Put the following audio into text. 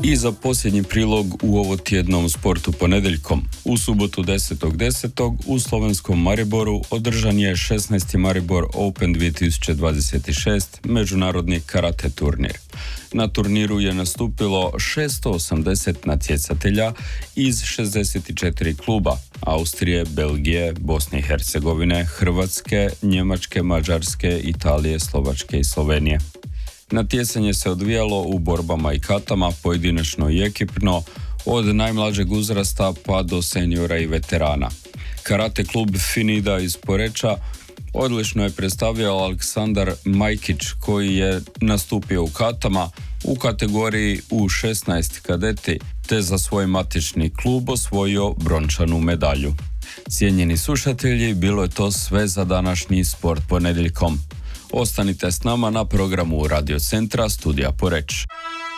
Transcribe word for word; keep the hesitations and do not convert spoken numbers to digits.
I za posljednji prilog u ovotjednom sportu ponedjeljkom. U subotu desetog desetog u slovenskom Mariboru održan je šesnaesti Maribor Open dvije tisuće dvadeset šest međunarodni karate turnir. Na turniru je nastupilo šesto osamdeset natjecatelja iz šezdeset četiri kluba Austrije, Belgije, Bosne i Hercegovine, Hrvatske, Njemačke, Mađarske, Italije, Slovačke i Slovenije. Natjecanje se odvijalo u borbama i katama, pojedinačno i ekipno, od najmlađeg uzrasta pa do seniora i veterana. Karate klub Finida iz Poreča odlično je predstavljao Aleksandar Majkić, koji je nastupio u katama u kategoriji U šesnaest kadeti, te za svoj matični klub osvojio brončanu medalju. Cijenjeni slušatelji, bilo je to sve za današnji sport ponedjeljkom. Ostanite s nama na programu Radio Centra Studija Poreč.